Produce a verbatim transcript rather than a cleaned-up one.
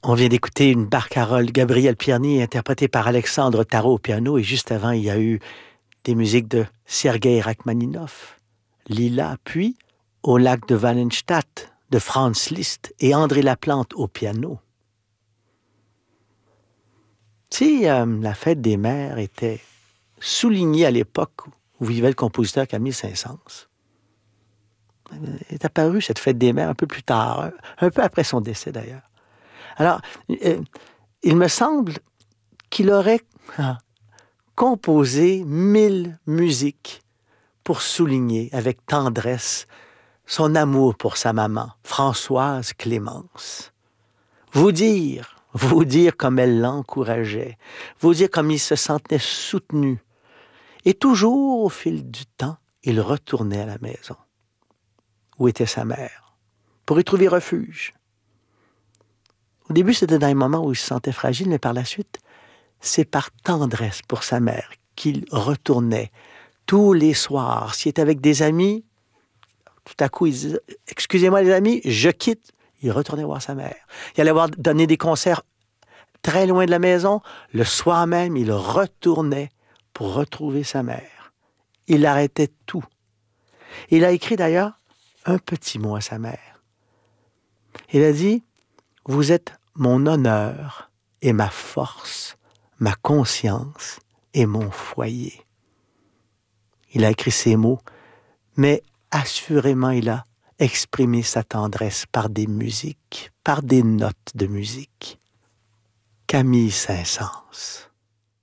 On vient d'écouter une barcarolle Gabriel Pierny interprétée par Alexandre Tarot au piano, et juste avant, il y a eu des musiques de Sergei Rachmaninov, Lila, puis Au lac de Wallenstadt de Franz Liszt et André Laplante au piano. Si euh, la fête des mères était soulignée à l'époque où vivait le compositeur Camille Saint-Saëns, est apparue cette fête des mères un peu plus tard, un peu après son décès d'ailleurs. Alors, euh, il me semble qu'il aurait ah, composé mille musiques pour souligner avec tendresse son amour pour sa maman, Françoise Clémence. Vous dire, vous dire comme elle l'encourageait, vous dire comme il se sentait soutenu. Et toujours, au fil du temps, il retournait à la maison, où était sa mère, pour y trouver refuge. Au début, c'était dans les moments où il se sentait fragile, mais par la suite, c'est par tendresse pour sa mère qu'il retournait tous les soirs. S'il était avec des amis, tout à coup, il disait « Excusez-moi les amis, je quitte ». Il retournait voir sa mère. Il allait voir donner des concerts très loin de la maison. Le soir même, il retournait pour retrouver sa mère. Il arrêtait tout. Il a écrit d'ailleurs un petit mot à sa mère. Il a dit « Vous êtes mon honneur et ma force, ma conscience et mon foyer. » Il a écrit ces mots, mais assurément il a exprimé sa tendresse par des musiques, par des notes de musique. Camille Saint-Saëns.